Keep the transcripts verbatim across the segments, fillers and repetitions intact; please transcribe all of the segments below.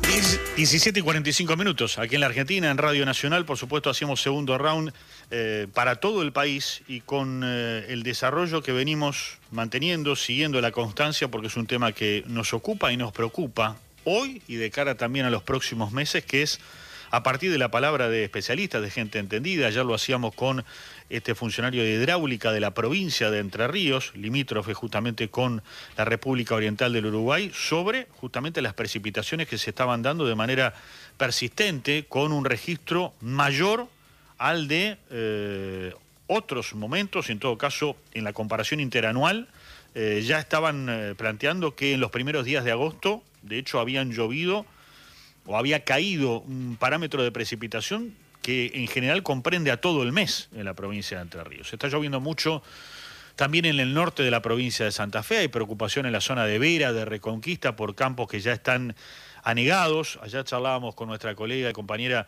diecisiete y cuarenta y cinco minutos, aquí en la Argentina, en Radio Nacional, por supuesto, hacemos segundo round eh, para todo el país y con eh, el desarrollo que venimos manteniendo, siguiendo la constancia, porque es un tema que nos ocupa y nos preocupa hoy y de cara también a los próximos meses, que es a partir de la palabra de especialistas, de gente entendida. Ayer lo hacíamos con este funcionario de hidráulica de la provincia de Entre Ríos, limítrofe justamente con la República Oriental del Uruguay, sobre justamente las precipitaciones que se estaban dando de manera persistente, con un registro mayor al de eh, otros momentos. En todo caso, en la comparación interanual, eh, ya estaban eh, planteando que en los primeros días de agosto, de hecho, habían llovido o había caído un parámetro de precipitación que en general comprende a todo el mes en la provincia de Entre Ríos. Está lloviendo mucho también en el norte de la provincia de Santa Fe. Hay preocupación en la zona de Vera, de Reconquista, por campos que ya están anegados. Allá charlábamos con nuestra colega y compañera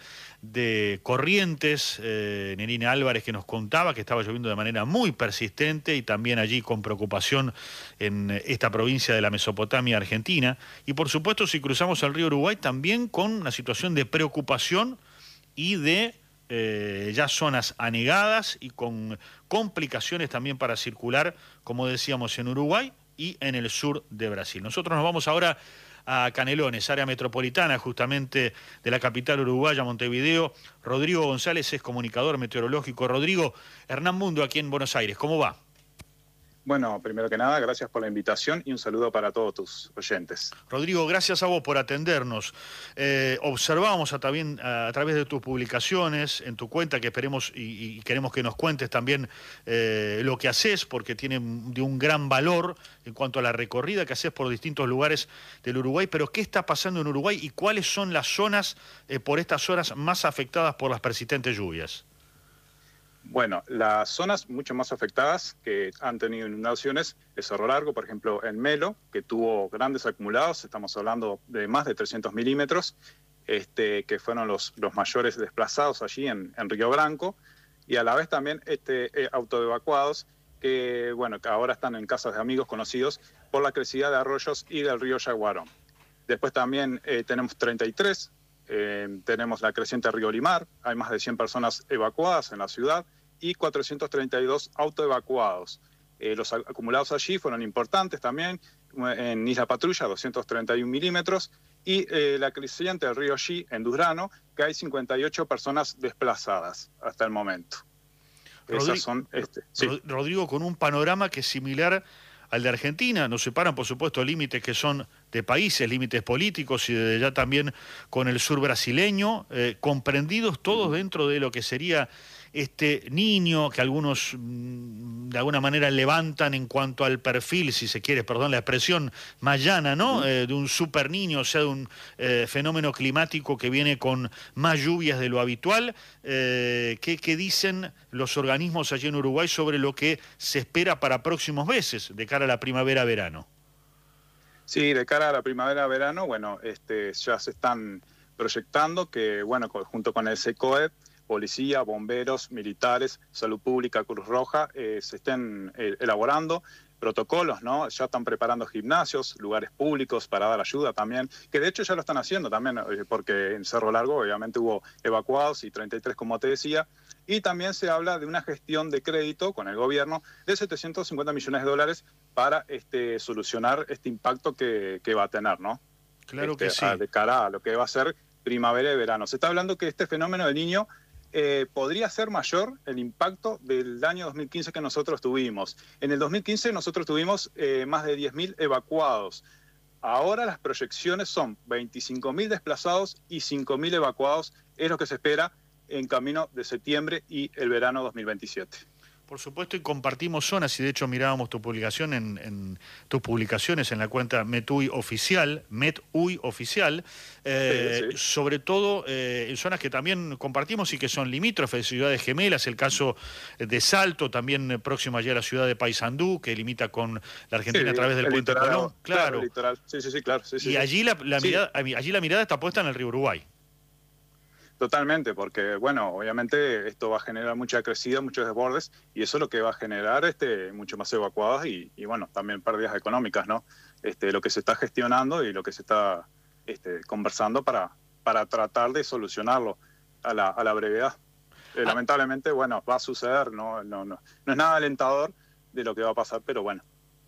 de Corrientes, eh, Nerina Álvarez, que nos contaba que estaba lloviendo de manera muy persistente, y también allí con preocupación en esta provincia de la Mesopotamia argentina. Y por supuesto, si cruzamos el río Uruguay, también con una situación de preocupación y de eh, ya zonas anegadas y con complicaciones también para circular, como decíamos, en Uruguay y en el sur de Brasil. Nosotros nos vamos ahora a Canelones, área metropolitana justamente de la capital uruguaya, Montevideo. Rodrigo González es comunicador meteorológico. Rodrigo, Hernán Mundo aquí en Buenos Aires, ¿cómo va? Bueno, primero que nada, gracias por la invitación y un saludo para todos tus oyentes. Rodrigo, gracias a vos por atendernos. Eh, observamos a, también, a, a través de tus publicaciones, en tu cuenta, que esperemos y, y queremos que nos cuentes también eh, lo que haces, porque tiene de un gran valor en cuanto a la recorrida que haces por distintos lugares del Uruguay. Pero ¿qué está pasando en Uruguay y cuáles son las zonas eh, por estas horas más afectadas por las persistentes lluvias? Bueno, las zonas mucho más afectadas que han tenido inundaciones es Cerro Largo, por ejemplo, en Melo, que tuvo grandes acumulados, estamos hablando de más de trescientos milímetros, este, que fueron los, los mayores desplazados allí en, en Río Branco, y a la vez también este, eh, autoevacuados que, bueno, que ahora están en casas de amigos conocidos por la crecida de arroyos y del río Yaguarón. Después también eh, tenemos treinta y tres. Eh, tenemos la creciente Río Limar, hay más de cien personas evacuadas en la ciudad y cuatrocientos treinta y dos autoevacuados. Eh, los acumulados allí fueron importantes también, en Isla Patrulla, doscientos treinta y un milímetros, y eh, la creciente del río Xi, en Durano, que hay cincuenta y ocho personas desplazadas hasta el momento. Rodrigo, Esas son, este, sí. Rodrigo, con un panorama que es similar al de Argentina. Nos separan, por supuesto, límites que son de países, límites políticos, y desde ya también con el sur brasileño, eh, comprendidos todos dentro de lo que sería este niño que algunos mmm, de alguna manera levantan en cuanto al perfil, si se quiere, perdón la expresión, más llana, ¿no? Uh-huh. Eh, de un super niño, o sea, de un eh, fenómeno climático que viene con más lluvias de lo habitual. Eh, ¿qué, ¿Qué dicen los organismos allí en Uruguay sobre lo que se espera para próximos meses, de cara a la primavera-verano? Sí, de cara a la primavera-verano, bueno, este, ya se están proyectando que, bueno, junto con el SECOED, policía, bomberos, militares, salud pública, Cruz Roja, eh, se estén eh, elaborando protocolos, ¿no? Ya están preparando gimnasios, lugares públicos para dar ayuda también, que de hecho ya lo están haciendo también, eh, porque en Cerro Largo obviamente hubo evacuados y treinta y tres, como te decía, y también se habla de una gestión de crédito con el gobierno de setecientos cincuenta millones de dólares para este, solucionar este impacto que, que va a tener, ¿no? Claro este, que sí. A, de cara a lo que va a ser primavera y verano. Se está hablando que este fenómeno del Niño Eh, podría ser mayor el impacto del año dos mil quince que nosotros tuvimos. En el dos mil quince nosotros tuvimos eh, más de diez mil evacuados. Ahora las proyecciones son veinticinco mil desplazados y cinco mil evacuados. Es lo que se espera en camino de septiembre y el verano dos mil veintisiete. Por supuesto, y compartimos zonas, y de hecho mirábamos tu publicación en, en tus publicaciones en la cuenta Metui Oficial, Metui Oficial, eh, sí, sí. sobre todo eh, en zonas que también compartimos y que son limítrofes, ciudades gemelas, el caso de Salto, también próximo allá a la ciudad de Paysandú, que limita con la Argentina sí, a través del Puente litoral, Colón. Claro, claro. El litoral. Sí, sí, sí, claro. Sí, y sí, allí, la, la sí. mirada, allí la mirada está puesta en el río Uruguay. Totalmente, porque, bueno, obviamente esto va a generar mucha crecida, muchos desbordes, y eso es lo que va a generar este, mucho más evacuadas y, y, bueno, también pérdidas económicas, ¿no? Este, lo que se está gestionando y lo que se está este, conversando para, para tratar de solucionarlo a la, a la brevedad. Eh, ah. Lamentablemente, bueno, va a suceder, no, no, no, no es nada alentador de lo que va a pasar, pero bueno.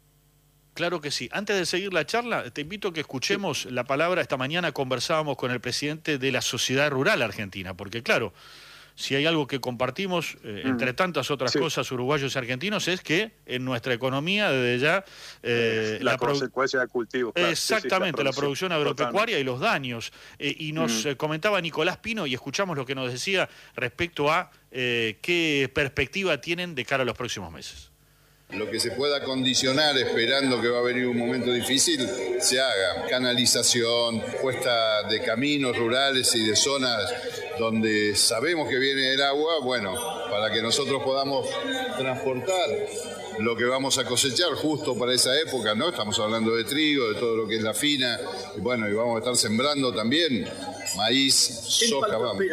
Claro que sí. Antes de seguir la charla, te invito a que escuchemos sí. la palabra. Esta mañana conversábamos con el presidente de la Sociedad Rural Argentina, porque claro, si hay algo que compartimos, eh, mm. entre tantas otras sí. cosas, uruguayos y argentinos, es que en nuestra economía, desde ya... Eh, la, la consecuencia de cultivo. Claro. Exactamente, sí, sí, la, producción, la producción agropecuaria totalmente. Y los daños. Eh, y nos mm. eh, comentaba Nicolás Pino, y escuchamos lo que nos decía respecto a eh, qué perspectiva tienen de cara a los próximos meses. Lo que se pueda condicionar esperando que va a venir un momento difícil, se haga. Canalización, puesta de caminos rurales y de zonas donde sabemos que viene el agua, bueno, para que nosotros podamos transportar lo que vamos a cosechar justo para esa época, ¿no? Estamos hablando de trigo, de todo lo que es la fina, y bueno, y vamos a estar sembrando también maíz, soja, vamos.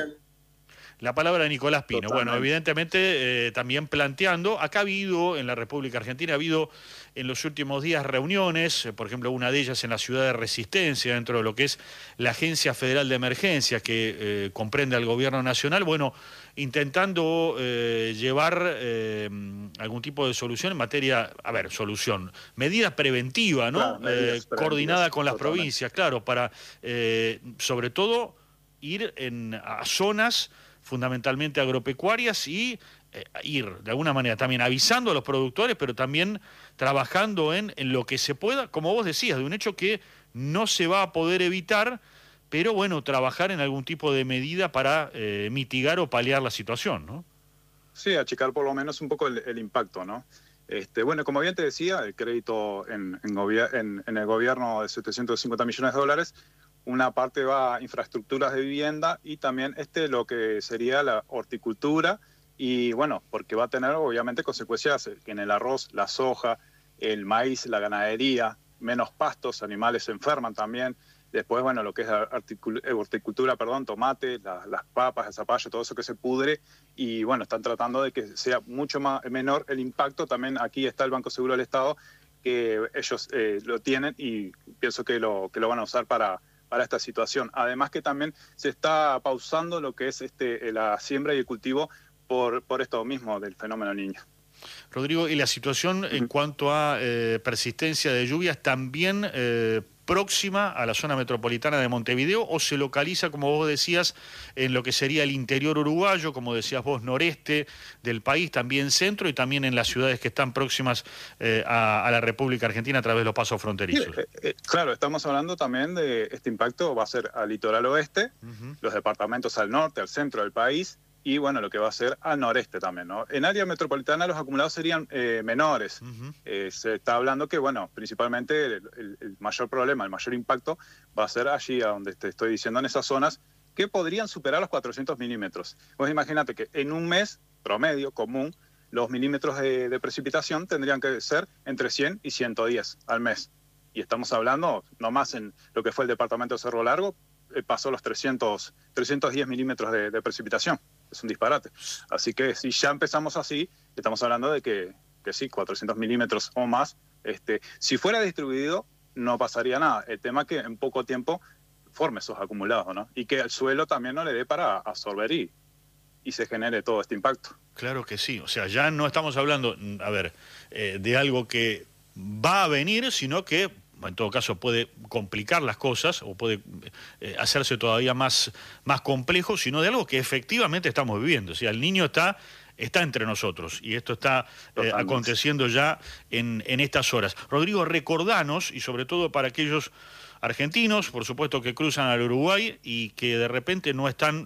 La palabra de Nicolás Pino. Totalmente. Bueno, evidentemente eh, también planteando, acá ha habido, en la República Argentina, ha habido en los últimos días reuniones, eh, por ejemplo, una de ellas en la ciudad de Resistencia, dentro de lo que es la Agencia Federal de Emergencias, que eh, comprende al Gobierno Nacional, bueno, intentando eh, llevar eh, algún tipo de solución en materia, a ver, solución, medida preventiva, ¿no? Claro, medidas eh, coordinada con las totalmente. provincias, claro, para, eh, sobre todo, ir en, a zonas fundamentalmente agropecuarias y eh, ir de alguna manera también avisando a los productores, pero también trabajando en, en lo que se pueda, como vos decías, de un hecho que no se va a poder evitar, pero bueno, trabajar en algún tipo de medida para eh, mitigar o paliar la situación, ¿no? Sí, achicar por lo menos un poco el, el impacto, ¿no? Este, bueno, como bien te decía, el crédito en, en, en, en el gobierno de setecientos cincuenta millones de dólares, una parte va a infraestructuras de vivienda y también este lo que sería la horticultura y bueno, porque va a tener obviamente consecuencias en el arroz, la soja, el maíz, la ganadería, menos pastos, animales se enferman también. Después, bueno, lo que es horticultura, perdón, tomate, la, las papas, el zapallo, todo eso que se pudre y bueno, están tratando de que sea mucho más menor el impacto. También aquí está el Banco Seguro del Estado que ellos eh, lo tienen y pienso que lo, que lo van a usar para para esta situación. Además que también se está pausando lo que es este, la siembra y el cultivo por, por esto mismo del fenómeno Niño. Rodrigo, ¿y la situación en cuanto a eh, persistencia de lluvias también eh, próxima a la zona metropolitana de Montevideo o se localiza, como vos decías, en lo que sería el interior uruguayo, como decías vos, noreste del país, también centro y también en las ciudades que están próximas eh, a, a la República Argentina a través de los pasos fronterizos? Eh, eh, claro, estamos hablando también de este impacto, va a ser al litoral oeste, uh-huh. los departamentos al norte, al centro del país, y bueno, lo que va a ser al noreste también, ¿no? En área metropolitana los acumulados serían eh, menores. Uh-huh. eh, se está hablando que, bueno, principalmente el, el, el mayor problema, el mayor impacto va a ser allí, a donde te estoy diciendo, en esas zonas que podrían superar los cuatrocientos milímetros. Vos imagínate que en un mes promedio, común, los milímetros de, de precipitación tendrían que ser entre cien y ciento diez al mes. Y estamos hablando, nomás en lo que fue el departamento de Cerro Largo, eh, pasó los trescientos, trescientos diez milímetros de, de precipitación. Es un disparate. Así que si ya empezamos así, estamos hablando de que, que sí, cuatrocientos milímetros o más. Este, si fuera distribuido, no pasaría nada. El tema es que en poco tiempo forme esos acumulados, ¿no? Y que el suelo también no le dé para absorber y, y se genere todo este impacto. Claro que sí. O sea, ya no estamos hablando, a ver, eh, de algo que va a venir, sino que en todo caso puede complicar las cosas o puede eh, hacerse todavía más, más complejo, sino de algo que efectivamente estamos viviendo. O sea, el niño está, está entre nosotros y esto está eh, aconteciendo ya en, en estas horas. Rodrigo, recordanos, y sobre todo para aquellos argentinos, por supuesto, que cruzan al Uruguay y que de repente no están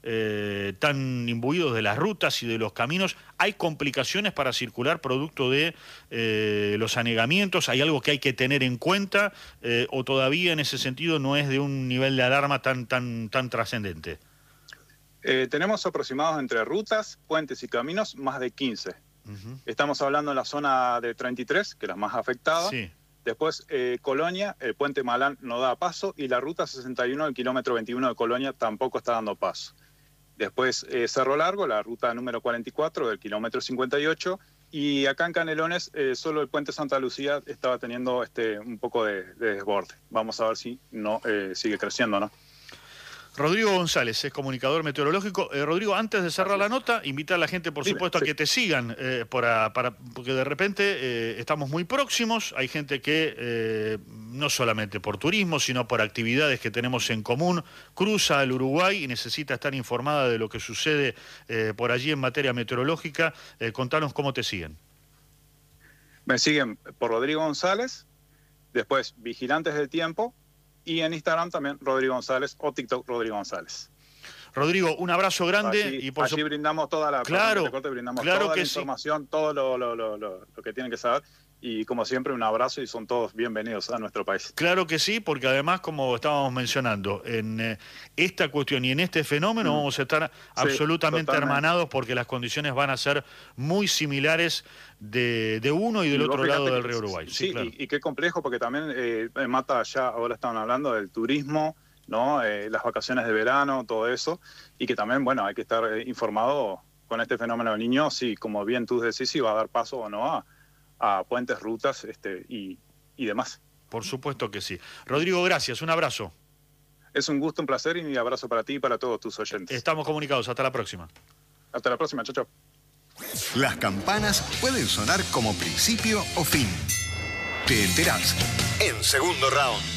Eh, tan imbuidos de las rutas y de los caminos, ¿hay complicaciones para circular producto de eh, los anegamientos? ¿Hay algo que hay que tener en cuenta eh, o todavía en ese sentido no es de un nivel de alarma tan, tan, tan trascendente? Eh, tenemos aproximados entre rutas, puentes y caminos más de quince. Uh-huh. Estamos hablando en la zona de treinta y tres, que es la más afectada. Sí. Después, eh, Colonia, el puente Malán no da paso y la ruta sesenta y uno, el kilómetro veintiuno de Colonia, tampoco está dando paso. Después, eh, Cerro Largo, la ruta número cuarenta y cuatro del kilómetro cincuenta y ocho, Y acá en Canelones, eh, solo el puente Santa Lucía estaba teniendo este, un poco de, de desborde. Vamos a ver si no eh, sigue creciendo, ¿no? Rodrigo González es comunicador meteorológico. Eh, Rodrigo, antes de cerrar la nota, invita a la gente, por Dime, supuesto, sí. a que te sigan, eh, para, para, porque de repente eh, estamos muy próximos. Hay gente que, eh, no solamente por turismo, sino por actividades que tenemos en común, cruza al Uruguay y necesita estar informada de lo que sucede eh, por allí en materia meteorológica. Eh, contanos cómo te siguen. Me siguen por Rodrigo González, después Vigilantes del Tiempo, y en Instagram también Rodrigo González o TikTok Rodrigo González. Rodrigo, un abrazo grande. Allí, y por allí brindamos toda la, claro, te corte, brindamos claro toda que la sí. información, todo lo, lo, lo, lo, lo que tienen que saber. Y como siempre, un abrazo y son todos bienvenidos a nuestro país. Claro que sí, porque además, como estábamos mencionando, en eh, esta cuestión y en este fenómeno mm. vamos a estar sí, absolutamente totalmente. hermanados, porque las condiciones van a ser muy similares de, de uno y del y otro lado del río Uruguay. Sí, sí claro. y, y qué complejo, porque también eh, Mata ya ahora estaban hablando del turismo, ¿no? Eh, las vacaciones de verano, todo eso, y que también, bueno, hay que estar eh, informado con este fenómeno del Niño, si, como bien tú decís, si va a dar paso o no a a puentes, rutas este, y, y demás. Por supuesto que sí. Rodrigo, gracias. Un abrazo. Es un gusto, un placer y un abrazo para ti y para todos tus oyentes. Estamos comunicados. Hasta la próxima. Hasta la próxima. Chao, chao. Las campanas pueden sonar como principio o fin. Te enterás en Segundo Round.